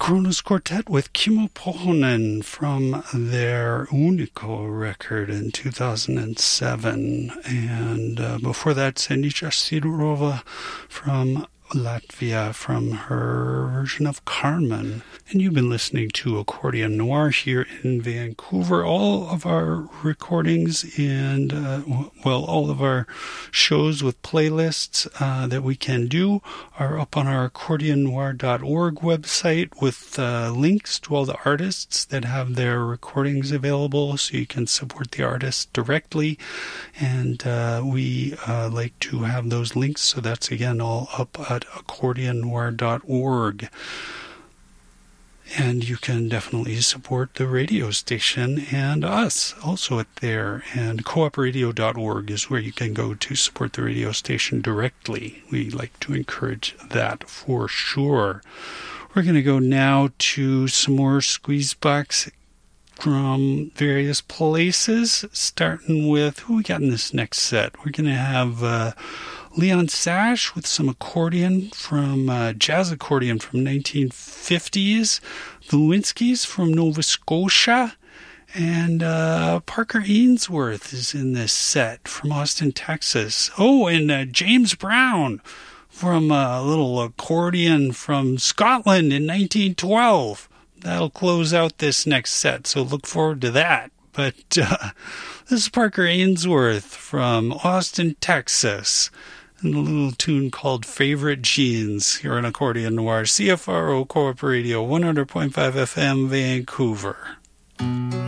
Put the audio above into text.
Kronos Quartet with Kimmo Pohonen from their Unico record in 2007. And before that, Sandisha Sidorova from Latvia from her version of Carmen. And you've been listening to Accordion Noir here in Vancouver. All of our recordings and, all of our shows with playlists that we can do are up on our accordionnoir.org website with links to all the artists that have their recordings available so you can support the artists directly. And we like to have those links, so that's again all up at accordionnoir.org. And you can definitely support the radio station and us also at there. And coopradio.org is where you can go to support the radio station directly. We like to encourage that for sure. We're going to go now to some more Squeezebox from various places, starting with who we got in this next set. We're going to have Leon Sash with some accordion from jazz accordion from 1950s, the Lewinsky's from Nova Scotia, and Parker Ainsworth is in this set from Austin, Texas. Oh, and James Brown from a little accordion from Scotland in 1912. That'll close out this next set, so look forward to that. But this is Parker Ainsworth from Austin, Texas, and a little tune called Favorite Jeans here on Accordion Noir, CFRO Co-op Radio, 100.5 FM, Vancouver.